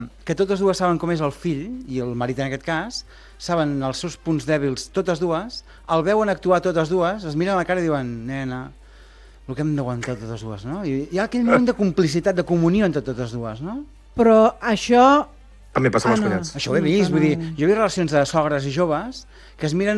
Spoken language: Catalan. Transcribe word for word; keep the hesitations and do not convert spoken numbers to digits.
que totes dues saben com és el fill, i el marit en aquest cas, saben els seus punts dèbils totes dues, el veuen actuar totes dues, es miren a la cara i diuen, nena, el que hem d'aguantar totes dues, no? I hi ha aquell moment de complicitat, de comunió entre totes dues, no? Però això... També passa amb els Ah, no. cunyats. Això ho he vist, vull dir, jo he vist relacions de sogres i joves que es miren